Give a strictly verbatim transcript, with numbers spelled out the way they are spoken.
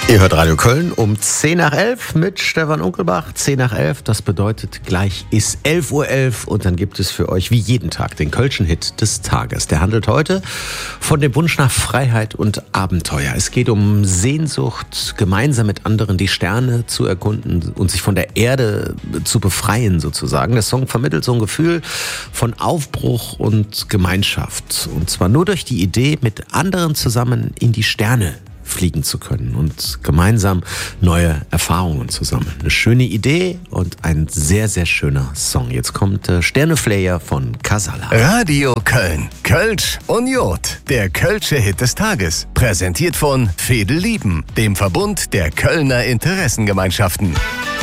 Ihr hört Radio Köln um zehn nach elf mit Stefan Unkelbach. zehn nach elf, das bedeutet, gleich ist elf Uhr elf und dann gibt es für euch wie jeden Tag den Kölschen Hit des Tages. Der handelt heute von dem Wunsch nach Freiheit und Abenteuer. Es geht um Sehnsucht, gemeinsam mit anderen die Sterne zu erkunden und sich von der Erde zu befreien sozusagen. Der Song vermittelt so ein Gefühl von Aufbruch und Gemeinschaft. Und zwar nur durch die Idee, mit anderen zusammen in die Sterne fliegen zu können und gemeinsam neue Erfahrungen zu sammeln. Eine schöne Idee und ein sehr, sehr schöner Song. Jetzt kommt äh, Sterneflayer von Casala. Radio Köln. Kölsch und Jod. Der Kölsche Hit des Tages. Präsentiert von Fedel Lieben, dem Verbund der Kölner Interessengemeinschaften.